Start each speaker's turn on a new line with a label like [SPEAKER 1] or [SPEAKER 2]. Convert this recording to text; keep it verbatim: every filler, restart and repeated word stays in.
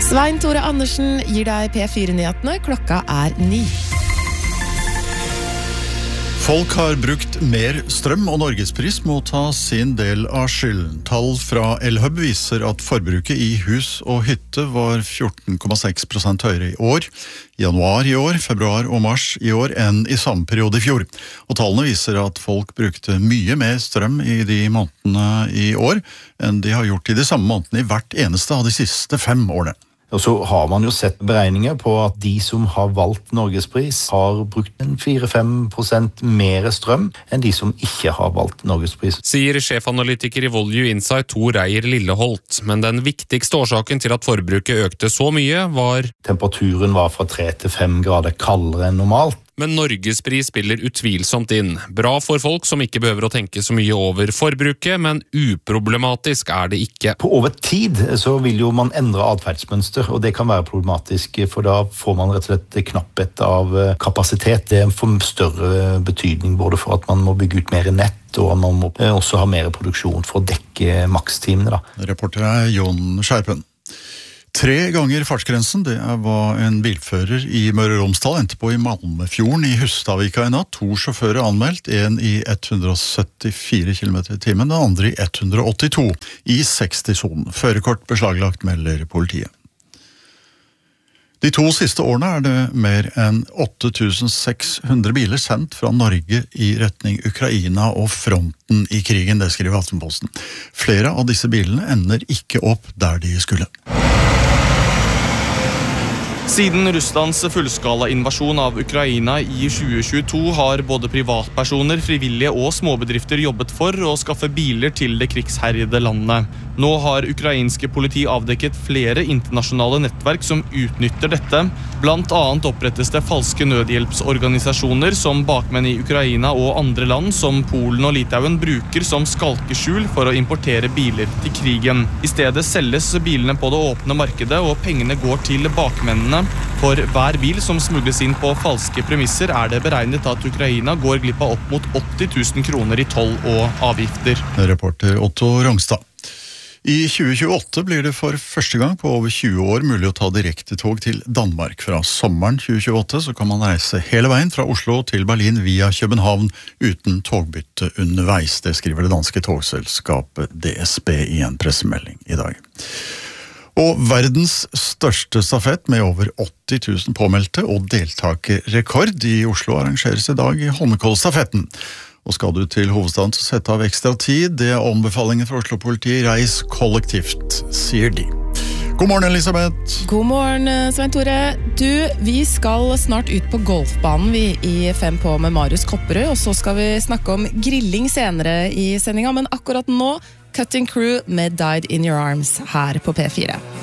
[SPEAKER 1] Svein Tore Andersen gir deg P fire-nyhetene. Klokka er ni.
[SPEAKER 2] Folk har brukt mer strøm, og Norgespris må ta sin del av skylden. Tall fra Elhub viser at forbruket i hus og hytte var fjorten komma seks prosent høyere i år, januar i år, februar og mars i år enn i samme periode i fjor. Og tallene viser at folk brukte mye mer strøm i de månedene i år enn de har gjort i de samme månedene i hvert eneste av de siste fem årene.
[SPEAKER 3] Og så har man jo sett beregninger på at de som har valgt Norgespris har brukt en fire til fem prosent mer strøm enn de som ikke har valgt Norgespris.
[SPEAKER 4] Sier sjefanalytiker i Volue Insight Tor Eier Lilleholt, men den viktigste årsaken til at forbruket økte så mye var
[SPEAKER 3] temperaturen var fra tre til fem grader kaldere enn normalt.
[SPEAKER 4] Men Norgespris spiller utvilsomt inn. Bra for folk som ikke behøver å tenke så mye over forbruket, men uproblematisk er det ikke.
[SPEAKER 3] På over tid så vil jo man endre adferdsmønster, og det kan være problematisk, for da får man rett og slett knapphet av kapasitet. Det får større betydning både for at man må bygge ut mer nett, og at man må også ha mer produksjon for å dekke makstimene.
[SPEAKER 2] Reporter er Jon Skjerpen. Tre ganger fartsgrensen, det er hva en bilfører i Møre og Romsdal endte på i Malmefjorden i Hustadvika i natt. To sjåfører anmeldt, en i hundre og syttifire kilometer i timen, den andre i hundre og åttito i seksti-sonen. Førerkort beslaglagt, melder politiet. De to siste årene er det mer enn åtte tusen seks hundre biler sendt fra Norge i retning Ukraina og fronten i krigen, det skriver Aftenposten. Flere av disse bilene ender ikke opp der de skulle.
[SPEAKER 5] Siden Russlands fullskala invasjon av Ukraina i tjue tjueto har både privatpersoner, frivillige og småbedrifter jobbet for å skaffe biler til det krigsherjede landet. Nå har ukrainske politi avdekket flere internasjonale nettverk som utnytter dette. Blant annet opprettes det falske nødhjelpsorganisasjoner som bakmenn i Ukraina og andre land som Polen og Litauen bruker som skalkeskjul for å importere biler til krigen. I stedet selges bilene på det åpne markedet, og pengene går til bakmennene. For hver bil som smugles inn på falske premisser er det beregnet at Ukraina går glipp av opp mot åtti tusen kroner i toll og avgifter.
[SPEAKER 2] Reporter Otto Rongstad. I tjue tjueåtte blir det for første gang på over tjue år mulig å ta direkte tog til Danmark. Fra sommeren tjue tjueåtte så kan man reise hele veien fra Oslo til Berlin via København uten togbytte underveis. Det skriver det danske togselskapet D S B i en pressemelding i dag. Og verdens største stafett med over åtti tusen påmeldte og deltakerrekord i Oslo arrangeres i dag i Holmenkollstafetten. Og skal du til hovedstaden så sette av ekstra tid, det er anbefalingen fra Oslo-politiet, reis kollektivt, sier de. God morgen, Elisabeth.
[SPEAKER 1] God morgen, Svein Tore. Du, vi skal snart ut på golfbanen vi i Fem på med Marius Kopperød, og så skal vi snakke om grilling senere i sendinga, men akkurat nå, Cutting Crew med Died in Your Arms her på P fire.